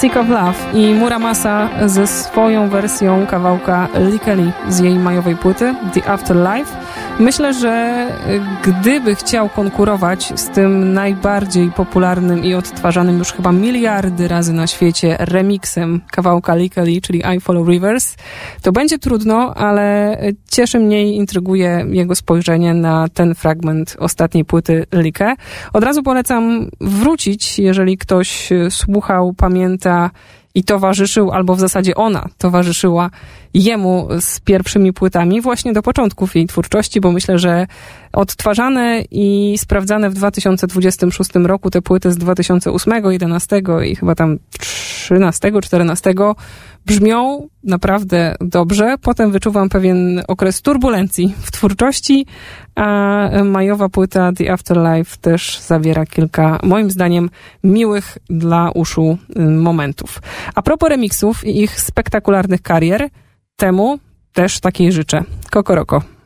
Sick of Love i Muramasa ze swoją wersją kawałka Likely z jej majowej płyty The Afterlife. Myślę, że gdyby chciał konkurować z tym najbardziej popularnym i odtwarzanym już chyba miliardy razy na świecie remixem kawałka Likely, czyli I Follow Rivers, to będzie trudno, ale cieszy mnie i intryguje jego spojrzenie na ten fragment ostatniej płyty Like. Od razu polecam wrócić, jeżeli ktoś słuchał, pamięta i towarzyszył, albo w zasadzie ona towarzyszyła jemu z pierwszymi płytami właśnie do początków jej twórczości, bo myślę, że odtwarzane i sprawdzane w 2026 roku te płyty z 2008, 2011 i chyba tam 13, 14 brzmią naprawdę dobrze. Potem wyczuwam pewien okres turbulencji w twórczości, a majowa płyta The Afterlife też zawiera kilka, moim zdaniem, miłych dla uszu momentów. A propos remixów i ich spektakularnych karier, temu też takiej życzę. Kokoroko.